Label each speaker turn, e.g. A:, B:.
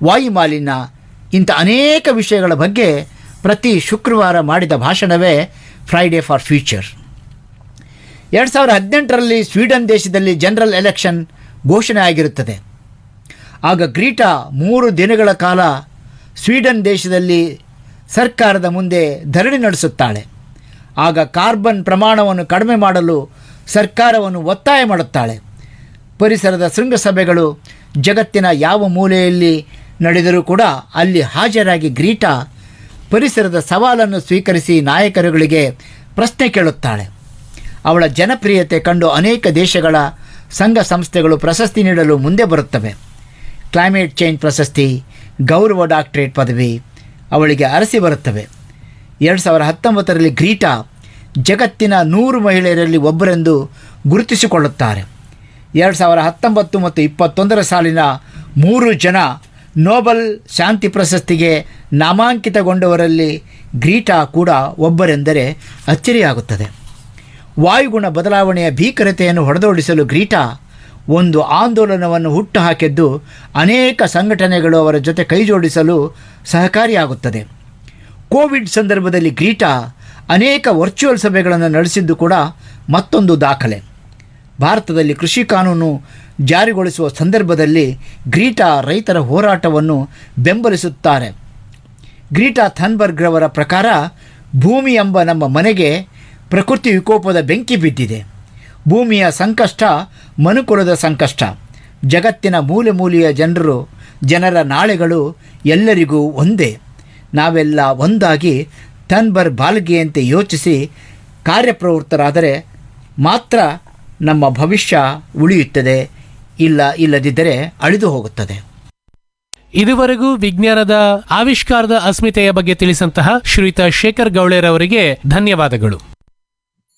A: ವಾಯುಮಾಲಿನ್ಯ ಇಂಥ ಅನೇಕ ವಿಷಯಗಳ ಬಗ್ಗೆ ಪ್ರತಿ ಶುಕ್ರವಾರ ಮಾಡಿದ ಭಾಷಣವೇ ಫ್ರೈಡೇ ಫಾರ್ ಫ್ಯೂಚರ್. 2018ರಲ್ಲಿ ಸ್ವೀಡನ್ ದೇಶದಲ್ಲಿ ಜನರಲ್ ಎಲೆಕ್ಷನ್ ಘೋಷಣೆ ಆಗಿರುತ್ತದೆ. ಆಗ ಗ್ರೀಟಾ 3 ದಿನಗಳ ಕಾಲ ಸ್ವೀಡನ್ ದೇಶದಲ್ಲಿ ಸರ್ಕಾರದ ಮುಂದೆ ಧರಣಿ ನಡೆಸುತ್ತಾಳೆ. ಆಗ ಕಾರ್ಬನ್ ಪ್ರಮಾಣವನ್ನು ಕಡಿಮೆ ಮಾಡಲು ಸರ್ಕಾರವನ್ನು ಒತ್ತಾಯ ಮಾಡುತ್ತಾಳೆ. ಪರಿಸರದ ಶೃಂಗಸಭೆಗಳು ಜಗತ್ತಿನ ಯಾವ ಮೂಲೆಯಲ್ಲಿ ನಡೆದರೂ ಕೂಡ ಅಲ್ಲಿ ಹಾಜರಾಗಿ ಗ್ರೀಟಾ ಪರಿಸರದ ಸವಾಲನ್ನು ಸ್ವೀಕರಿಸಿ ನಾಯಕರುಗಳಿಗೆ ಪ್ರಶ್ನೆ ಕೇಳುತ್ತಾಳೆ. ಅವಳ ಜನಪ್ರಿಯತೆ ಕಂಡು ಅನೇಕ ದೇಶಗಳ ಸಂಘ ಸಂಸ್ಥೆಗಳು ಪ್ರಶಸ್ತಿ ನೀಡಲು ಮುಂದೆ ಬರುತ್ತವೆ. ಕ್ಲೈಮೇಟ್ ಚೇಂಜ್ ಪ್ರಶಸ್ತಿ, ಗೌರವ ಡಾಕ್ಟರೇಟ್ ಪದವಿ ಅವಳಿಗೆ ಅರಸಿ ಬರುತ್ತವೆ. 2019ರಲ್ಲಿ ಗ್ರೀಟಾ ಜಗತ್ತಿನ 100 ಮಹಿಳೆಯರಲ್ಲಿ ಒಬ್ಬರೆಂದು ಗುರುತಿಸಿಕೊಳ್ಳುತ್ತಾರೆ. 2019 ಮತ್ತು 2021 ಸಾಲಿನ 3 ಜನ ನೋಬೆಲ್ ಶಾಂತಿ ಪ್ರಶಸ್ತಿಗೆ ನಾಮಾಂಕಿತಗೊಂಡವರಲ್ಲಿ ಗ್ರೀಟಾ ಕೂಡ ಒಬ್ಬರೆಂದರೆ ಅಚ್ಚರಿಯಾಗುತ್ತದೆ. ವಾಯುಗುಣ ಬದಲಾವಣೆಯ ಭೀಕರತೆಯನ್ನು ಹೊಡೆದೋಡಿಸಲು ಗ್ರೀಟಾ ಒಂದು ಆಂದೋಲನವನ್ನು ಹುಟ್ಟುಹಾಕಿದ್ದು ಅನೇಕ ಸಂಘಟನೆಗಳು ಅವರ ಜೊತೆ ಕೈಜೋಡಿಸಲು ಸಹಕಾರಿಯಾಗುತ್ತದೆ. ಕೋವಿಡ್ ಸಂದರ್ಭದಲ್ಲಿ ಗ್ರೀಟಾ ಅನೇಕ ವರ್ಚುವಲ್ ಸಭೆಗಳನ್ನು ನಡೆಸಿದ್ದು ಕೂಡ ಮತ್ತೊಂದು ದಾಖಲೆ. ಭಾರತದಲ್ಲಿ ಕೃಷಿ ಕಾನೂನು ಜಾರಿಗೊಳಿಸುವ ಸಂದರ್ಭದಲ್ಲಿ ಗ್ರೀಟಾ ರೈತರ ಹೋರಾಟವನ್ನು ಬೆಂಬಲಿಸುತ್ತಾರೆ. ಗ್ರೀಟಾ ಥನ್ಬರ್ಗ್ ರವರ ಪ್ರಕಾರ ಭೂಮಿ ಎಂಬ ನಮ್ಮ ಮನೆಗೆ ಪ್ರಕೃತಿ ವಿಕೋಪದ ಬೆಂಕಿ ಬಿದ್ದಿದೆ. ಭೂಮಿಯ ಸಂಕಷ್ಟ ಮನುಕುಲದ ಸಂಕಷ್ಟ. ಜಗತ್ತಿನ ಮೂಲೆ ಮೂಲೆಯ ಜನರ ನಾಳೆಗಳು ಎಲ್ಲರಿಗೂ ಒಂದೇ. ನಾವೆಲ್ಲ ಒಂದಾಗಿ ಥನ್ಬರ್ಗ್ ಬಾಲ್ಗೆಯಂತೆ ಯೋಚಿಸಿ ಕಾರ್ಯಪ್ರವೃತ್ತರಾದರೆ ಮಾತ್ರ ನಮ್ಮ ಭವಿಷ್ಯ ಉಳಿಯುತ್ತದೆ, ಇಲ್ಲದಿದ್ದರೆ ಅಳಿದು ಹೋಗುತ್ತದೆ.
B: ಇದುವರೆಗೂ ವಿಜ್ಞಾನದ ಆವಿಷ್ಕಾರದ ಅಸ್ಮಿತೆಯ ಬಗ್ಗೆ ತಿಳಿಸಂತಹ ಶ್ರೀಯುತ ಶೇಖರ್ ಗೌಳೇರ್ ಅವರಿಗೆ ಧನ್ಯವಾದಗಳು.